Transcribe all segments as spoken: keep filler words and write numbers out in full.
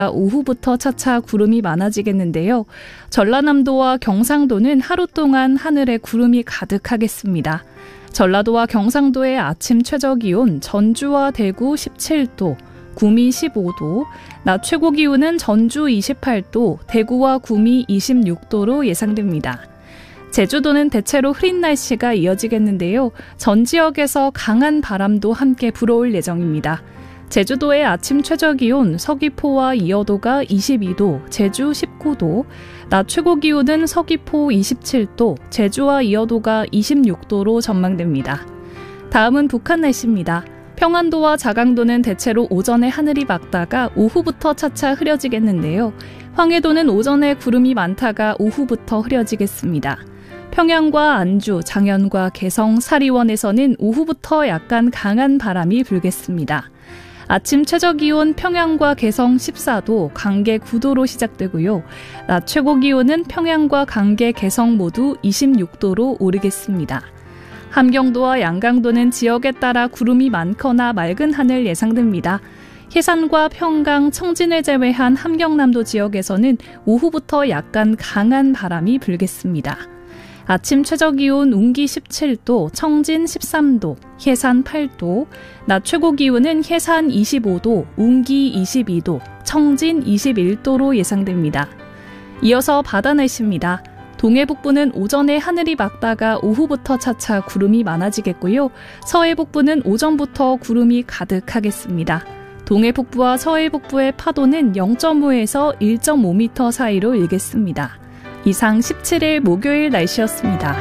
오후부터 차차 구름이 많아지겠는데요. 전라남도와 경상도는 하루 동안 하늘에 구름이 가득하겠습니다. 전라도와 경상도의 아침 최저기온 전주와 대구 십칠 도, 구미 십오 도, 낮 최고기온은 전주 이십팔 도, 대구와 구미 이십육 도로 예상됩니다. 제주도는 대체로 흐린 날씨가 이어지겠는데요. 전 지역에서 강한 바람도 함께 불어올 예정입니다. 제주도의 아침 최저기온 서귀포와 이어도가 이십이 도, 제주 십구 도, 낮 최고기온은 서귀포 이십칠 도, 제주와 이어도가 이십육 도로 전망됩니다. 다음은 북한 날씨입니다. 평안도와 자강도는 대체로 오전에 하늘이 맑다가 오후부터 차차 흐려지겠는데요. 황해도는 오전에 구름이 많다가 오후부터 흐려지겠습니다. 평양과 안주, 장현과 개성, 사리원에서는 오후부터 약간 강한 바람이 불겠습니다. 아침 최저기온 평양과 개성 십사 도, 강계 구 도로 시작되고요. 낮 최고기온은 평양과 강계, 개성 모두 이십육 도로 오르겠습니다. 함경도와 양강도는 지역에 따라 구름이 많거나 맑은 하늘 예상됩니다. 해산과 평강, 청진을 제외한 함경남도 지역에서는 오후부터 약간 강한 바람이 불겠습니다. 아침 최저기온 운기 십칠 도, 청진 십삼 도, 해산 팔 도, 낮 최고기온은 해산 이십오 도, 운기 이십이 도, 청진 이십일 도로 예상됩니다. 이어서 바다 날씨입니다. 동해 북부는 오전에 하늘이 맑다가 오후부터 차차 구름이 많아지겠고요. 서해 북부는 오전부터 구름이 가득하겠습니다. 동해 북부와 서해 북부의 파도는 영 점 오에서 일 점 오 미터 사이로 일겠습니다. 이상 십칠 일 목요일 날씨였습니다.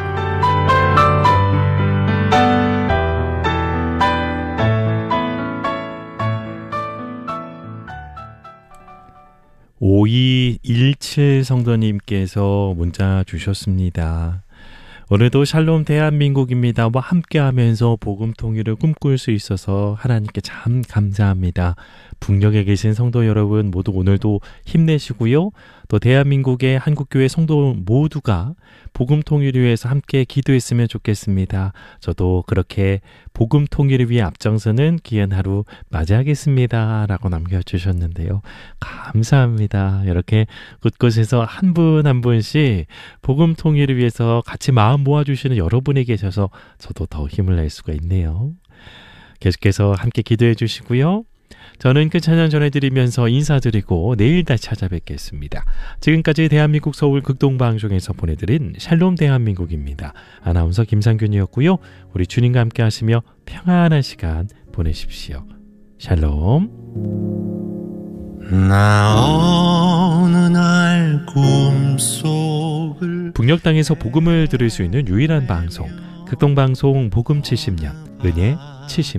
오이일칠 성도님께서 문자 주셨습니다. 오늘도 샬롬 대한민국입니다와 함께하면서 복음 통일을 꿈꿀 수 있어서 하나님께 참 감사합니다. 북녘에 계신 성도 여러분 모두 오늘도 힘내시고요. 또 대한민국의 한국교회 성도 모두가 복음 통일을 위해서 함께 기도했으면 좋겠습니다. 저도 그렇게 복음 통일을 위해 앞장서는 귀한 하루 맞이하겠습니다. 라고 남겨주셨는데요. 감사합니다. 이렇게 곳곳에서 한 분 한 분씩 복음 통일을 위해서 같이 마음 모아주시는 여러분이 계셔서 저도 더 힘을 낼 수가 있네요. 계속해서 함께 기도해 주시고요. 저는 그 찬양 전해드리면서 인사드리고 내일 다시 찾아뵙겠습니다. 지금까지 대한민국 서울 극동방송에서 보내드린 샬롬 대한민국입니다. 아나운서 김상균이었고요. 우리 주님과 함께 하시며 평안한 시간 보내십시오. 샬롬. 나 어느 날 꿈속을 북녘 땅에서 복음을 들을 수 있는 유일한 방송 극동방송 복음 칠십 년 은혜 칠십 년